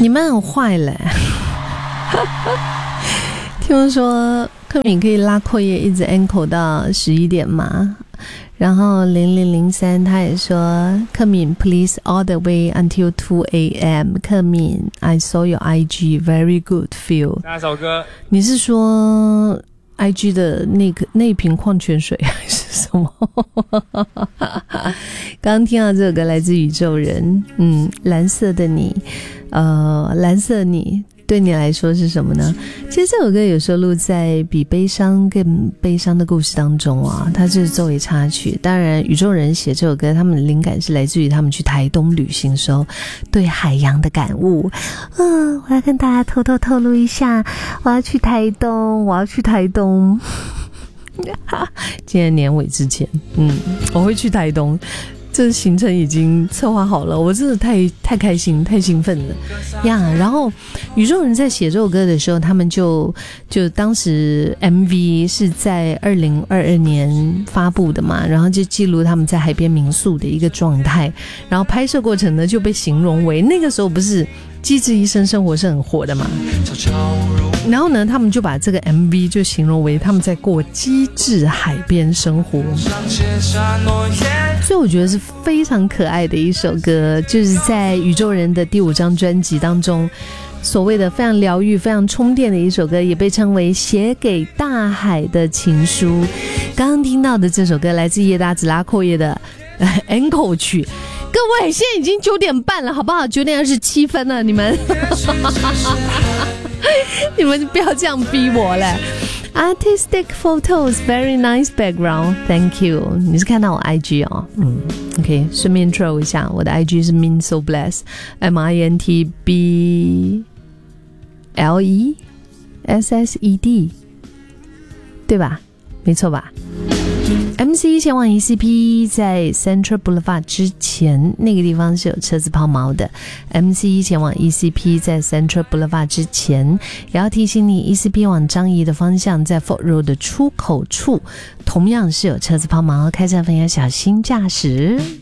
你们很坏嘞。听说柯敏可以拉阔叶一直 ankle 到11点吗？然后0003他也说柯敏 please all the way until 2 a.m. 柯敏 I saw your IG very good feel。 下一首歌你是说 IG 的那瓶矿泉水还是什么？刚刚听到这首歌来自宇宙人，蓝色的你，蓝色你对你来说是什么呢？其实这首歌有收录在比悲伤更悲伤的故事当中啊，它是作为插曲。当然宇宙人写这首歌，他们的灵感是来自于他们去台东旅行时候对海洋的感悟。我要跟大家偷偷透露一下，我要去台东今年年尾之前我会去台东，这行程已经策划好了，我真的太开心太兴奋了呀！然后宇宙人在写这首歌的时候，他们就当时 MV 是在2022年发布的嘛，然后就记录他们在海边民宿的一个状态，然后拍摄过程呢就被形容为那个时候不是机智医生生活是很火的嘛，然后呢他们就把这个 MV 就形容为他们在过机智海边生活，所以我觉得是非常可爱的一首歌，就是在宇宙人的第5张专辑当中所谓的非常疗愈非常充电的一首歌，也被称为写给大海的情书。刚刚听到的这首歌来自叶大子拉阔叶的Encore 曲。各位现在已经9点半了好不好，9点27分了，你们你们不要这样逼我了。Artistic photos, very nice background, thank you。 你是看到我 IG 哦，OK， 顺便 troll 一下，我的 IG 是 minsobless MINTBLESSED 对吧？没错吧？MC 前往 ECP 在 Central Boulevard 之前那个地方是有车子抛锚的。MC 前往 ECP 在 Central Boulevard 之前，也要提醒你 ECP 往樟宜的方向在 Fort Road 的出口处同样是有车子抛锚，开车朋友小心驾驶。